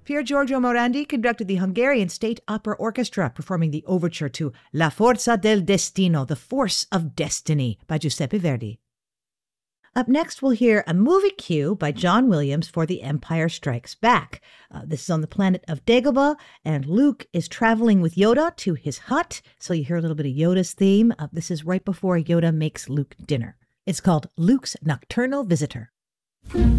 Pier Giorgio Morandi conducted the Hungarian State Opera Orchestra, performing the overture to La Forza del Destino, The Force of Destiny, by Giuseppe Verdi. Up next, we'll hear a movie cue by John Williams for The Empire Strikes Back. This is on the planet of Dagobah, and Luke is traveling with Yoda to his hut, so you hear a little bit of Yoda's theme. This is right before Yoda makes Luke dinner. It's called Luke's Nocturnal Visitor.